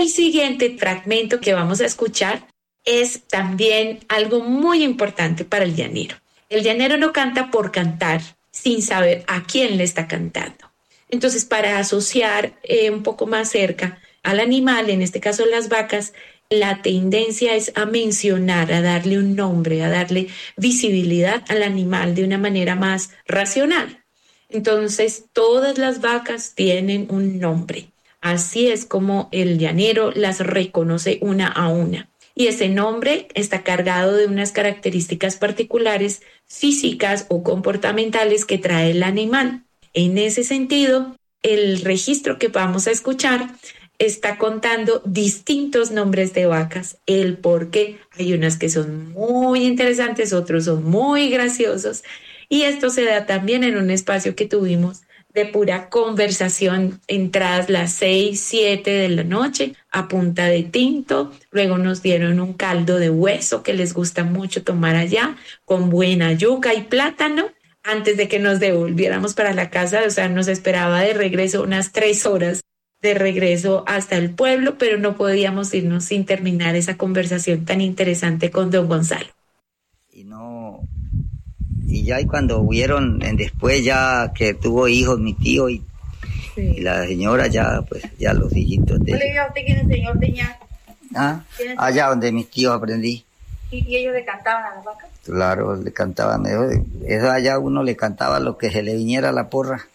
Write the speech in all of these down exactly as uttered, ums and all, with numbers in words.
el siguiente fragmento que vamos a escuchar es también algo muy importante para el llanero. El llanero no canta por cantar sin saber a quién le está cantando. Entonces, para asociar eh, un poco más cerca al animal, en este caso las vacas, la tendencia es a mencionar, a darle un nombre, a darle visibilidad al animal de una manera más racional. Entonces, todas las vacas tienen un nombre. Así es como el llanero las reconoce una a una. Y ese nombre está cargado de unas características particulares físicas o comportamentales que trae el animal. En ese sentido, el registro que vamos a escuchar está contando distintos nombres de vacas, el por qué. Hay unas que son muy interesantes, otros son muy graciosos. Y esto se da también en un espacio que tuvimos de pura conversación, entradas las seis, siete de la noche, a punta de tinto. Luego nos dieron un caldo de hueso que les gusta mucho tomar allá, con buena yuca y plátano, antes de que nos devolviéramos para la casa. O sea, nos esperaba de regreso unas tres horas de regreso hasta el pueblo, pero no podíamos irnos sin terminar esa conversación tan interesante con don Gonzalo. Y no... Y ya y cuando hubieron, después ya que tuvo hijos mi tío y, sí. y la señora ya, pues ya los hijitos de... Olivia, ¿usted quién es el señor Teñá? ¿Ah? Allá donde mis tíos aprendí. ¿Y, ¿Y ellos le cantaban a las vacas? Claro, le cantaban, eso, eso allá uno le cantaba lo que se le viniera a la porra.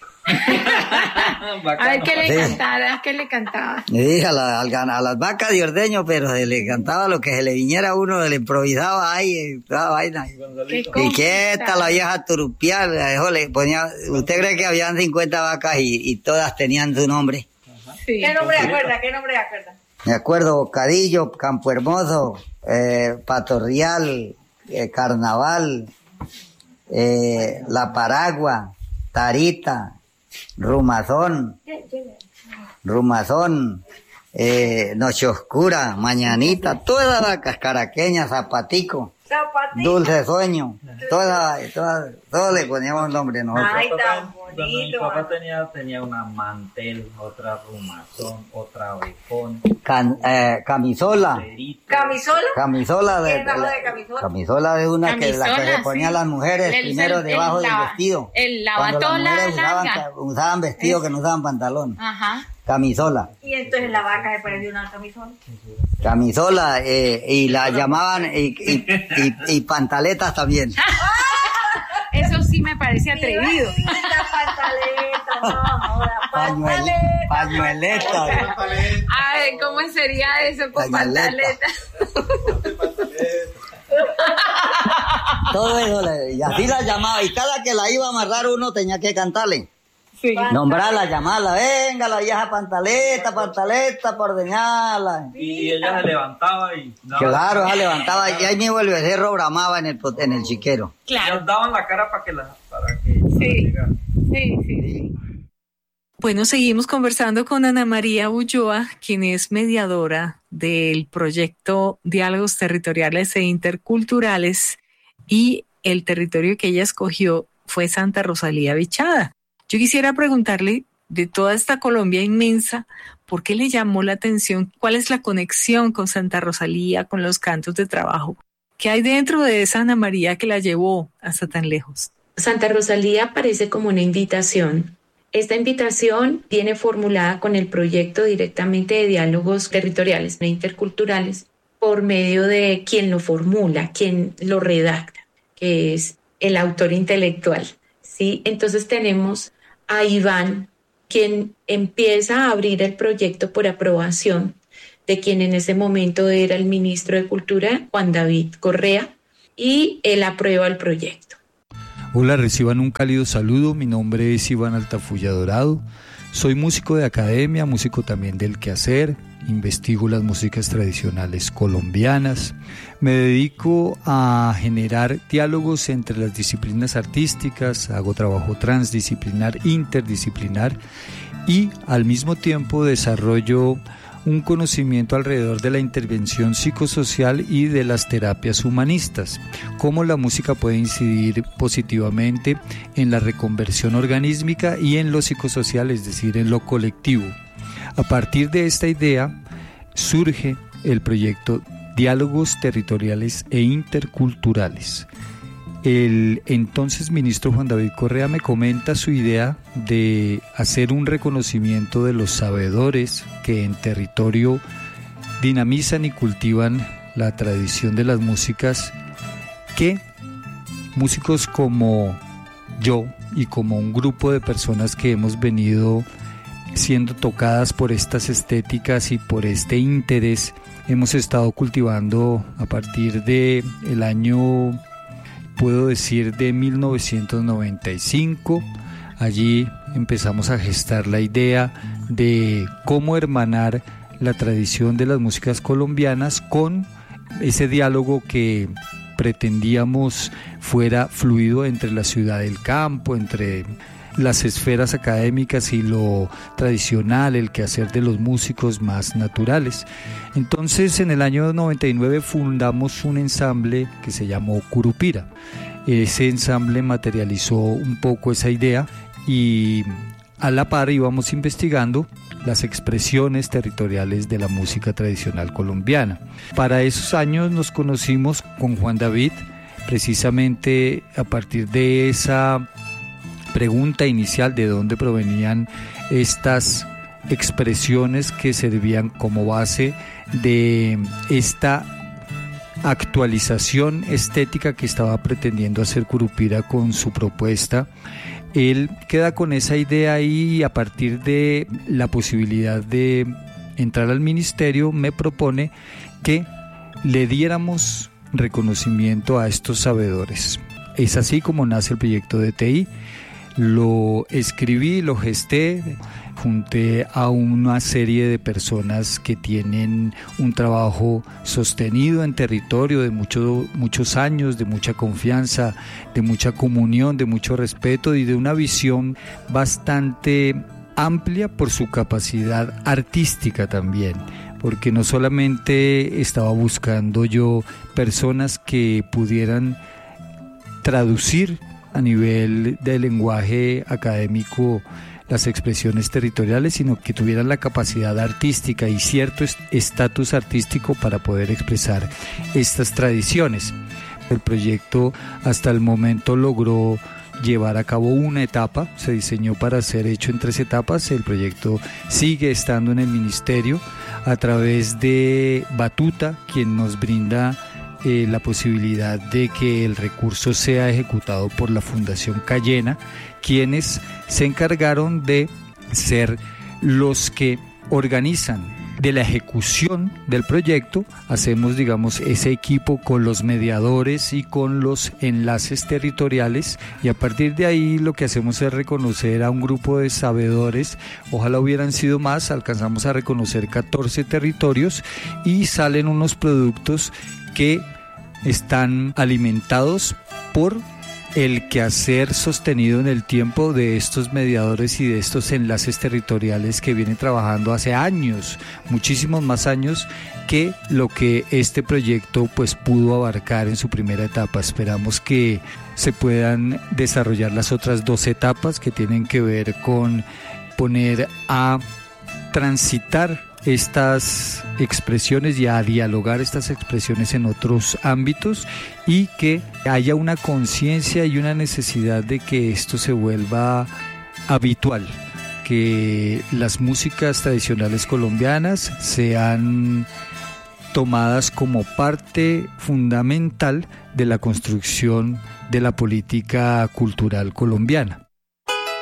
A ver, ¿qué le sí. cantaba? ¿Qué le cantaba? Sí, a, la, a, a las vacas de ordeño, pero se le cantaba lo que se le viniera a uno, se le improvisaba ahí, toda vaina. Y quieta la vieja turupial, eso le ponía, ¿usted cree que habían cincuenta vacas y, y todas tenían su nombre? Sí. ¿Qué nombre acuerda? ¿Qué nombre acuerda? Me acuerdo, Bocadillo, Campo Hermoso, eh, Patorreal, eh, Carnaval, eh, La Paragua, Tarita, Rumazón, Rumazón, eh, Noche Oscura, Mañanita, todas las vacas, Caraqueña, Zapatico, Zapatico, Dulce Sueño, todas, todas, todos le poníamos nombre nosotros. Ay, tan bonito. Mi papá tenía, tenía una Mantel, otra Rumazón, otra Ovejón, Can, eh, Camisola, ¿Camisola? Camisola de, ¿Qué de, es la, de camisola? Camisola de una Camisola, que, la que se ponían sí. las mujeres el, primero el, debajo el, del la, vestido. El Cuando las mujeres usaban, larga. usaban vestido es. que no usaban pantalón. Ajá. Camisola. Y entonces la vaca se parecía una camisola. Camisola, eh, y la llamaban, y, y, y, y pantaletas también. Eso sí me parece atrevido. Pantaleta, no, pantaleta. Pañueleta. Ay, ¿cómo sería eso con pantaleta? Todo eso, y así la llamaba, y cada que la iba a amarrar uno tenía que cantarle. Sí. Nombrarla, llamarla, venga la vieja pantaleta, pantaleta, por ordeñarla. Y ella se levantaba y... Claro, ella levantaba y ahí mismo el becerro bramaba en el, en el chiquero. Claro. Ellos daban la cara para que la... Para que sí. sí, sí, sí. Bueno, seguimos conversando con Ana María Ulloa, quien es mediadora del proyecto Diálogos Territoriales e Interculturales, y el territorio que ella escogió fue Santa Rosalía Bichada. Yo quisiera preguntarle, de toda esta Colombia inmensa, ¿por qué le llamó la atención? ¿Cuál es la conexión con Santa Rosalía, con los cantos de trabajo? ¿Qué hay dentro de esa Ana María que la llevó hasta tan lejos? Santa Rosalía parece como una invitación. Esta invitación viene formulada con el proyecto directamente de diálogos territoriales e interculturales por medio de quien lo formula, quien lo redacta, que es el autor intelectual, ¿sí? Entonces tenemos a Iván, quien empieza a abrir el proyecto por aprobación de quien en ese momento era el ministro de Cultura, Juan David Correa, y él aprueba el proyecto. Hola, reciban un cálido saludo. Mi nombre es Iván Altafulla Dorado. Soy músico de academia, músico también del quehacer. Investigo las músicas tradicionales colombianas. Me dedico a generar diálogos entre las disciplinas artísticas. Hago trabajo transdisciplinar, interdisciplinar, y al mismo tiempo desarrollo un conocimiento alrededor de la intervención psicosocial y de las terapias humanistas, cómo la música puede incidir positivamente en la reconversión organísmica y en lo psicosocial, es decir, en lo colectivo. A partir de esta idea, surge el proyecto Diálogos Territoriales e Interculturales. El entonces ministro Juan David Correa me comenta su idea de hacer un reconocimiento de los sabedores que en territorio dinamizan y cultivan la tradición de las músicas, que músicos como yo y como un grupo de personas que hemos venido siendo tocadas por estas estéticas y por este interés, hemos estado cultivando a partir de el año, puedo decir, de mil novecientos noventa y cinco. Allí empezamos a gestar la idea de cómo hermanar la tradición de las músicas colombianas con ese diálogo que pretendíamos fuera fluido entre la ciudad y el campo, entre las esferas académicas y lo tradicional, el quehacer de los músicos más naturales. Entonces, en el año noventa y nueve fundamos un ensamble que se llamó Curupira. Ese ensamble materializó un poco esa idea y a la par íbamos investigando las expresiones territoriales de la música tradicional colombiana. Para esos años nos conocimos con Juan David, precisamente a partir de esa pregunta inicial de dónde provenían estas expresiones que servían como base de esta actualización estética que estaba pretendiendo hacer Curupira con su propuesta. Él queda con esa idea y a partir de la posibilidad de entrar al ministerio me propone que le diéramos reconocimiento a estos sabedores. Es así como nace el proyecto de T I. Lo escribí, lo gesté, junté a una serie de personas que tienen un trabajo sostenido en territorio de mucho, muchos años, de mucha confianza, de mucha comunión, de mucho respeto y de una visión bastante amplia por su capacidad artística también, porque no solamente estaba buscando yo personas que pudieran traducir a nivel de lenguaje académico las expresiones territoriales, sino que tuvieran la capacidad artística y cierto estatus artístico para poder expresar estas tradiciones. El proyecto hasta el momento logró llevar a cabo una etapa, se diseñó para ser hecho en tres etapas. El proyecto sigue estando en el ministerio a través de Batuta, quien nos brinda Eh, la posibilidad de que el recurso sea ejecutado por la Fundación Cayena, quienes se encargaron de ser los que organizan de la ejecución del proyecto. Hacemos, digamos, ese equipo con los mediadores y con los enlaces territoriales, y a partir de ahí lo que hacemos es reconocer a un grupo de sabedores. Ojalá hubieran sido más, alcanzamos a reconocer catorce territorios y salen unos productos que están alimentados por el quehacer sostenido en el tiempo de estos mediadores y de estos enlaces territoriales que vienen trabajando hace años, muchísimos más años que lo que este proyecto pues pudo abarcar en su primera etapa. Esperamos que se puedan desarrollar las otras dos etapas que tienen que ver con poner a transitar estas expresiones y a dialogar estas expresiones en otros ámbitos, y que haya una conciencia y una necesidad de que esto se vuelva habitual, que las músicas tradicionales colombianas sean tomadas como parte fundamental de la construcción de la política cultural colombiana.